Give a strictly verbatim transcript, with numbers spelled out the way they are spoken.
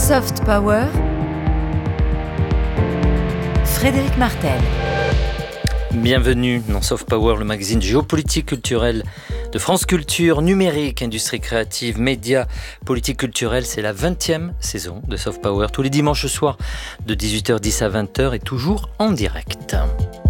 Soft Power, Frédéric Martel. Bienvenue dans Soft Power, le magazine géopolitique culturel de France Culture, numérique, industrie créative, médias, politique culturelle. C'est la vingtième saison de Soft Power, tous les dimanches soirs de dix-huit heures dix à vingt heures et toujours en direct.